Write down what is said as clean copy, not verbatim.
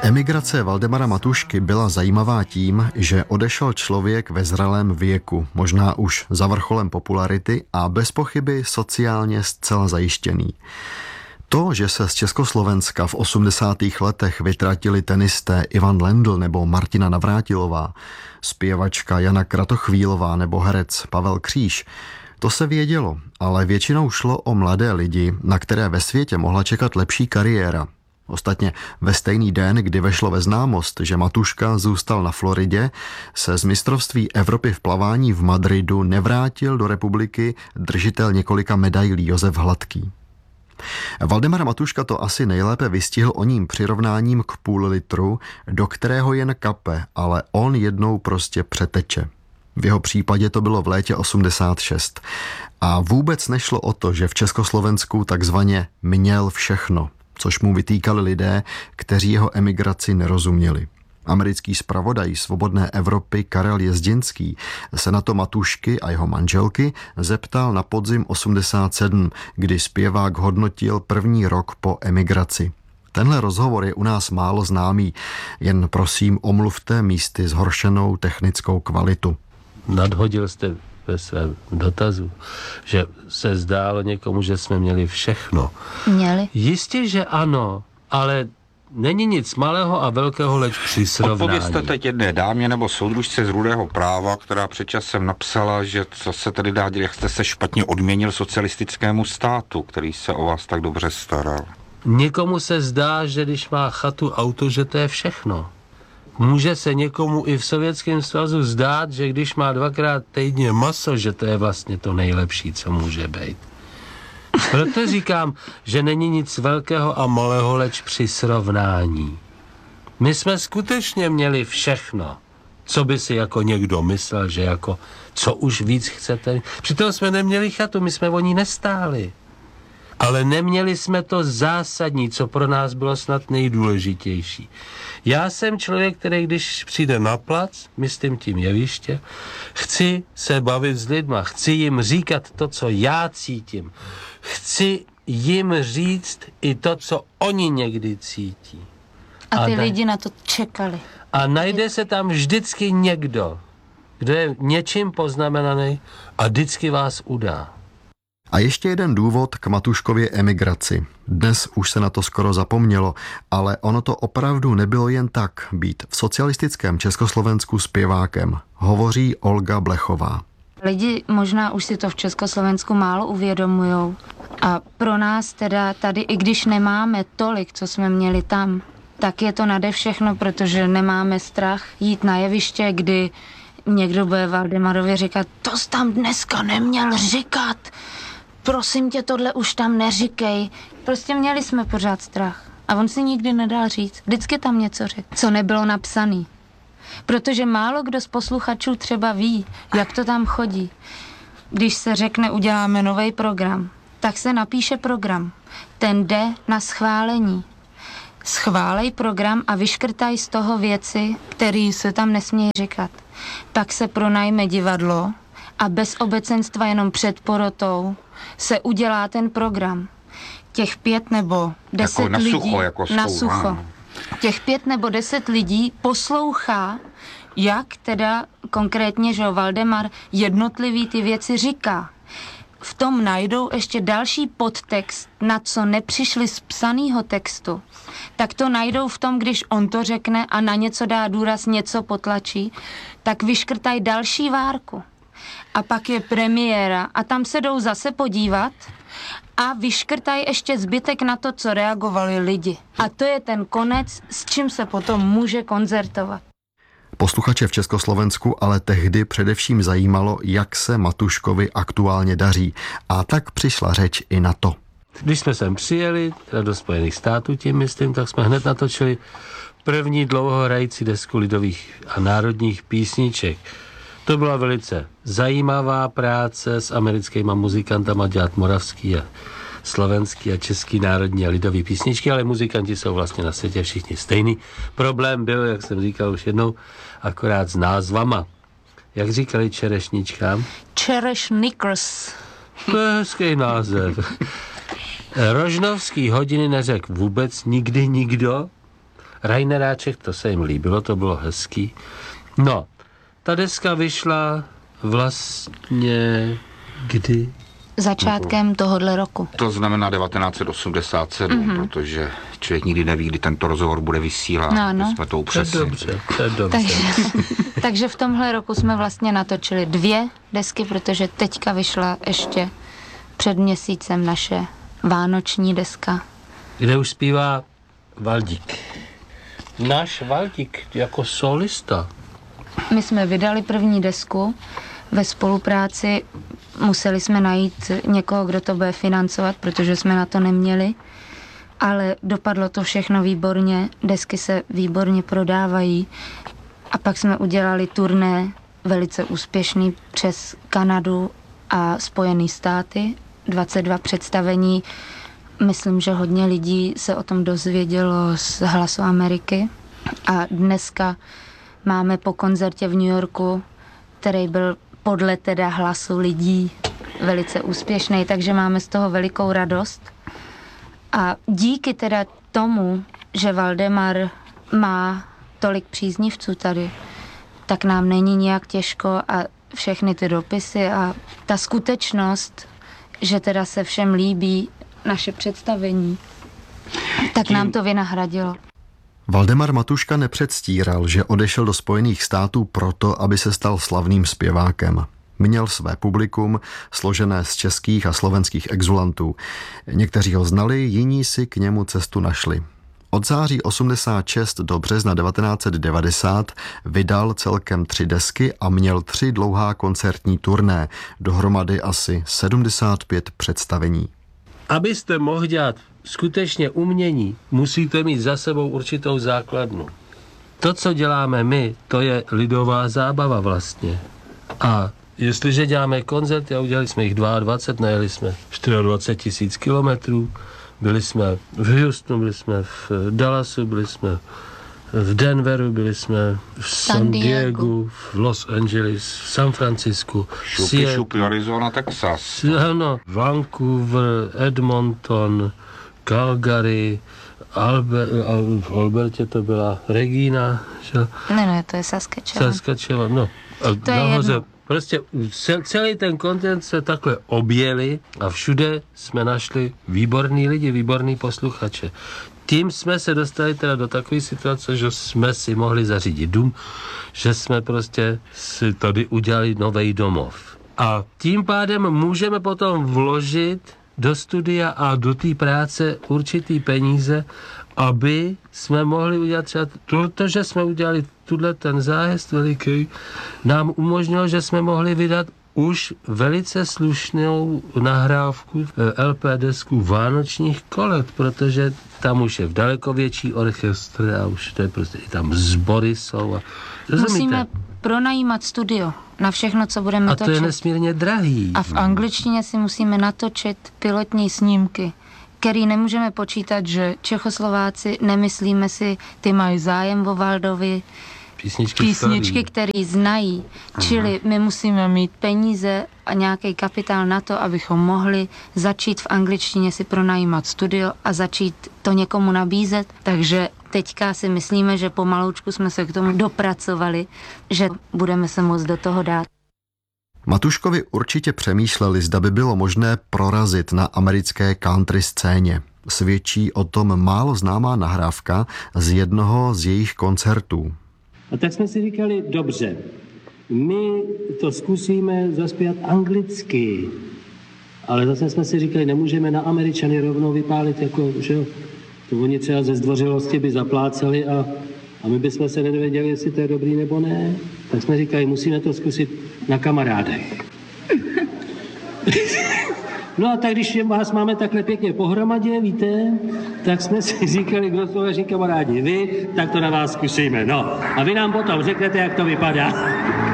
Emigrace Valdemara Matušky byla zajímavá tím, že odešel člověk ve zralém věku, možná už za vrcholem popularity a bez pochyby sociálně zcela zajištěný. To, že se z Československa v 80. letech vytratili tenisté Ivan Lendl nebo Martina Navrátilová, zpěvačka Jana Kratochvílová nebo herec Pavel Kříž, to se vědělo, ale většinou šlo o mladé lidi, na které ve světě mohla čekat lepší kariéra. Ostatně ve stejný den, kdy vešlo ve známost, že Matuška zůstal na Floridě, se z mistrovství Evropy v plavání v Madridu nevrátil do republiky držitel několika medailí Josef Hladký. Valdemar Matuška to asi nejlépe vystihl oním přirovnáním k půl litru, do kterého jen kape, ale on jednou prostě přeteče. V jeho případě to bylo v létě 86. A vůbec nešlo o to, že v Československu takzvaně měl všechno, což mu vytýkali lidé, kteří jeho emigraci nerozuměli. Americký zpravodaj Svobodné Evropy Karel Jezdinský se na to Matušky a jeho manželky zeptal na podzim 87, kdy zpěvák hodnotil první rok po emigraci. Tenhle rozhovor je u nás málo známý, jen prosím omluvte místy zhoršenou technickou kvalitu. Nadhodil jste ve svém dotazu, že se zdálo někomu, že jsme měli všechno. Měli? Jistě, že ano, ale není nic malého a velkého, leč při srovnání. Odpovězte teď jedné dámě nebo soudružce z Rudého práva, která před časem napsala, že co se tedy dá dělat, jak jste se špatně odměnil socialistickému státu, který se o vás tak dobře staral. Někomu se zdá, že když má chatu, auto, že to je všechno. Může se někomu i v Sovětském svazu zdát, že když má 2krát týdně maso, že to je vlastně to nejlepší, co může být. Proto říkám, že není nic velkého a malého, leč při srovnání. My jsme skutečně měli všechno, co by si jako někdo myslel, že jako co už víc chcete. Přitom jsme neměli chatu, my jsme o ní nestáli. Ale neměli jsme to zásadní, co pro nás bylo snad nejdůležitější. Já jsem člověk, který když přijde na plac, myslím tím jeviště, chci se bavit s lidma, chci jim říkat to, co já cítím. Chci jim říct i to, co oni někdy cítí. A ty lidi na to čekali. A najde se tam vždycky někdo, kdo je něčím poznamenaný a vždycky vás udá. A ještě jeden důvod k Matuškově emigraci. Dnes už se na to skoro zapomnělo, ale ono to opravdu nebylo jen tak být v socialistickém Československu zpěvákem, hovoří Olga Blechová. Lidi možná už si to v Československu málo uvědomujou. A pro nás teda tady, i když nemáme tolik, co jsme měli tam, tak je to nade všechno, protože nemáme strach jít na jeviště, kdy někdo bude Valdemarovi říkat, to jsi tam dneska neměl říkat. Prosím tě, tohle už tam neříkej. Prostě měli jsme pořád strach. A on si nikdy nedal říct. Vždycky tam něco řekl, co nebylo napsaný. Protože málo kdo z posluchačů třeba ví, jak to tam chodí. Když se řekne, uděláme nový program, tak se napíše program. Ten jde na schválení. Schválej program a vyškrtaj z toho věci, které se tam nesmějí říkat. Pak se pronajme divadlo a bez obecenstva jenom před porotou se udělá ten program. Těch 5 nebo 10 jako lidí na sucho. Těch 5 nebo 10 lidí poslouchá, jak teda konkrétně, že Valdemar jednotlivý ty věci říká. V tom najdou ještě další podtext, na co nepřišli z psanýho textu. Tak to najdou v tom, když on to řekne a na něco dá důraz, něco potlačí, tak vyškrtají další várku. A pak je premiéra a tam se jdou zase podívat a vyškrtají ještě zbytek na to, co reagovali lidi. A to je ten konec, s čím se potom může koncertovat. Posluchače v Československu ale tehdy především zajímalo, jak se Matuškovi aktuálně daří. A tak přišla řeč i na to. Když jsme sem přijeli, teda do Spojených států tím myslím, tak jsme hned natočili první dlouhohrající desku lidových a národních písniček. To byla velice zajímavá práce s americkýma muzikantama dělat moravský a slovenský a český národní a lidový písničky, ale muzikanti jsou vlastně na světě všichni stejný. Problém byl, jak jsem říkal už jednou, akorát s názvama. Jak říkali čerešničkám? Čerešnikers. To je hezký název. Rožnovský hodiny neřekl vůbec nikdy nikdo. Raineráček, to se jim líbilo, to bylo hezký. No, ta deska vyšla vlastně kdy? Začátkem tohohle roku. To znamená 1987, protože člověk nikdy neví, kdy tento rozhovor bude vysílán. No. Jsme to upřesnili. To je dobře. Takže v tomhle roku jsme vlastně natočili 2 desky, protože teďka vyšla ještě před měsícem naše vánoční deska. Kde už zpívá Valdík. Náš Valdík jako solista. My jsme vydali první desku ve spolupráci, museli jsme najít někoho, kdo to bude financovat, protože jsme na to neměli, ale dopadlo to všechno výborně, desky se výborně prodávají a pak jsme udělali turné velice úspěšný přes Kanadu a Spojené státy, 22 představení. Myslím, že hodně lidí se o tom dozvědělo z Hlasu Ameriky a dneska máme po koncertě v New Yorku, který byl podle teda hlasu lidí velice úspěšný, takže máme z toho velikou radost. A díky teda tomu, že Valdemar má tolik příznivců tady, tak nám není nějak těžko a všechny ty dopisy a ta skutečnost, že teda se všem líbí naše představení, tak nám to vynahradilo. Valdemar Matuška nepředstíral, že odešel do Spojených států proto, aby se stal slavným zpěvákem. Měl své publikum, složené z českých a slovenských exulantů. Někteří ho znali, jiní si k němu cestu našli. Od září 86 do března 1990 vydal celkem 3 desky a měl 3 dlouhá koncertní turné, dohromady asi 75 představení. Abyste mohli dělat skutečně umění, musíte mít za sebou určitou základnu. To, co děláme my, to je lidová zábava vlastně. A jestliže děláme koncerty, a udělali jsme jich 22, najeli jsme 24 000 kilometrů, byli jsme v Houstonu, byli jsme v Dallasu, byli jsme v Denveru, byli jsme v San Diego, v Los Angeles, v San Francisku, Šupi, Arizona, Texas. Ano, Vancouver, Edmonton, Calgary, v Albertě to byla Regina, že? Ne, to je Saskatchewan. Saskatchewan, no. To je jedno. Prostě celý ten kontinent se takhle objeli a všude jsme našli výborný lidi, výborný posluchače. Tím jsme se dostali teda do takové situace, že jsme si mohli zařídit dům, že jsme prostě si tady udělali nový domov. A tím pádem můžeme potom vložit do studia a do té práce určitý peníze, aby jsme mohli udělat třeba to, že jsme udělali ten zájezd veliký, nám umožnilo, že jsme mohli vydat už velice slušnou nahrávku LP desku vánočních koled, protože tam už je v daleko větší orchestr a už to je prostě, i tam sbory jsou. A, musíme pronajímat studio na všechno, co budeme točit. A to je nesmírně drahý. A v angličtině si musíme natočit pilotní snímky, který nemůžeme počítat, že Čechoslováci, nemyslíme si, ty mají zájem o Valdovi, písničky, které znají. Čili my musíme mít peníze a nějaký kapitál na to, abychom mohli začít v angličtině si pronajímat studio a začít to někomu nabízet. Takže teďka si myslíme, že pomaloučku jsme se k tomu dopracovali, že budeme se moct do toho dát. Matuškovi určitě přemýšleli, zda by bylo možné prorazit na americké country scéně. Svědčí o tom málo známá nahrávka z jednoho z jejich koncertů. A tak jsme si říkali, dobře, my to zkusíme zaspívat anglicky, ale zase jsme si říkali, nemůžeme na Američany rovnou vypálit, jako, že jo, to oni třeba ze zdvořilosti by zapláceli a my bychom se nedověděli, jestli to je dobrý nebo ne. Tak jsme říkali, musíme to zkusit na kamarádech. No a tak když vás máme takhle pěkně pohromadě, víte, tak jsme si říkali, kdo jsou vaši kamarádi, vy, tak to na vás zkusíme. No a vy nám potom řeknete, jak to vypadá.